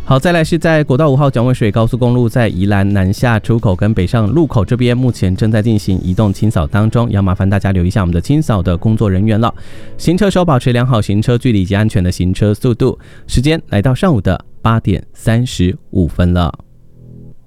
好，再来是在国道5号蒋渭水高速公路在宜兰南下出口跟北上路口这边，目前正在进行移动清扫当中，要麻烦大家留意一下我们的清扫的工作人员了。行车手保持良好行车距离及安全的行车速度。时间来到上午的8点35分了。